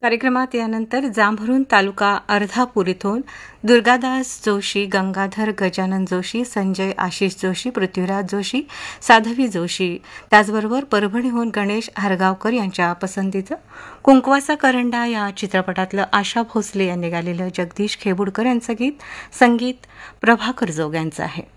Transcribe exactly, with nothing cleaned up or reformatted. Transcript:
कार्यक्रमात यानंतर जांभरून तालुका अर्धापूर इथून दुर्गादास जोशी, गंगाधर गजानन जोशी, संजय आशिष जोशी, पृथ्वीराज जोशी, साधवी जोशी, त्याचबरोबर परभणीहून गणेश हरगावकर यांच्या पसंतीचं कुंकवाचा करंडा या चित्रपटातलं आशा भोसले यांनी गायलेलं जगदीश खेबुडकर यांचं गीत, संगीत प्रभाकर जोग यांचं आहे.